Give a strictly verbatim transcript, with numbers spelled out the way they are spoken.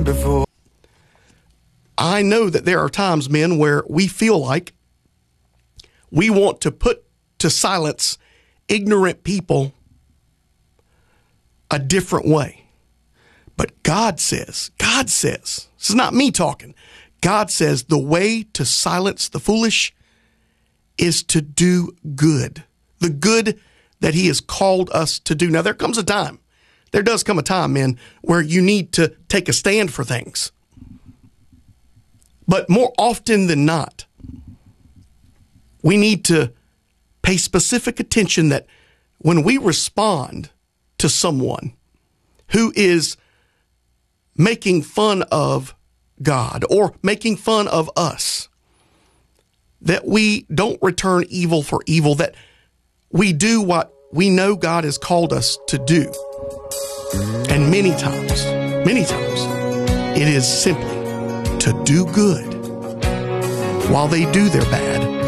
wonderful. I know that there are times, men, where we feel like we want to put to silence ignorant people a different way. But God says, God says, this is not me talking. God says the way to silence the foolish is to do good, the good that he has called us to do. Now, there comes a time, there does come a time, men, where you need to take a stand for things. But more often than not, we need to pay specific attention that when we respond to someone who is making fun of God or making fun of us, that we don't return evil for evil, that we do what we know God has called us to do. And many times, many times, it is simply to do good while they do their bad